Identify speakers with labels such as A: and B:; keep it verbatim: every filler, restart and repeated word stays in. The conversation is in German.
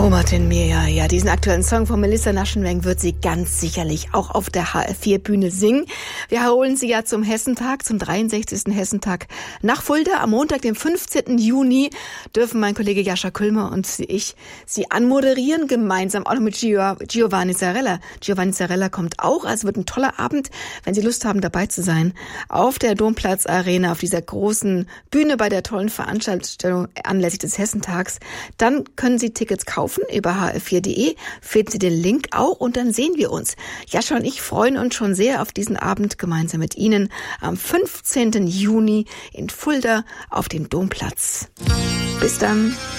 A: Oh, Martin Meyer, ja, diesen aktuellen Song von Melissa Naschenweng wird sie ganz sicherlich auch auf der H F vier Bühne singen. Wir holen sie ja zum Hessentag, zum dreiundsechzigsten Hessentag nach Fulda. Am Montag, dem fünfzehnten Juni, dürfen mein Kollege Jascha Kulmer und ich sie anmoderieren, gemeinsam auch noch mit Gio, Giovanni Zarella. Giovanni Zarella kommt auch, also wird ein toller Abend, wenn Sie Lust haben, dabei zu sein, auf der Domplatz Arena, auf dieser großen Bühne bei der tollen Veranstaltung anlässlich des Hessentags. Dann können Sie Tickets kaufen. Über h f vier punkt de finden Sie den Link auch und dann sehen wir uns. Jascha und ich freuen uns schon sehr auf diesen Abend gemeinsam mit Ihnen am fünfzehnten Juni in Fulda auf dem Domplatz. Bis dann.